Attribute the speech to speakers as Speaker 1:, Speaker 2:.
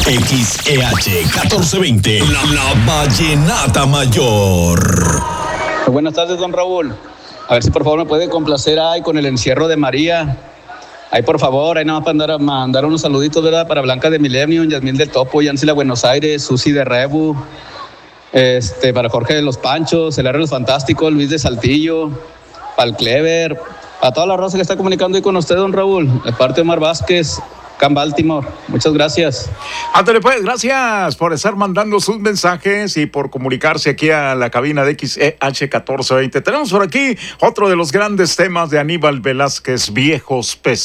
Speaker 1: XEH 1420, la Vallenata Mayor.
Speaker 2: Buenas tardes, don Raúl. A ver si por favor me puede complacer ahí con el encierro de María. Ahí por favor, ahí nada más para mandar unos saluditos, ¿verdad? Para Blanca de Millennium, Yasmín del Topo, Yancila Buenos Aires, Susi de Rebu, para Jorge de los Panchos, el R de los Fantásticos, Luis de Saltillo, para el Clever, a toda la raza que está comunicando ahí con usted, don Raúl, de parte de Omar Vázquez, Can Baltimore. Muchas gracias.
Speaker 3: Ándale pues, gracias por estar mandando sus mensajes y por comunicarse aquí a la cabina de XEH 1420. Tenemos por aquí otro de los grandes temas de Aníbal Velázquez, Viejos Peces.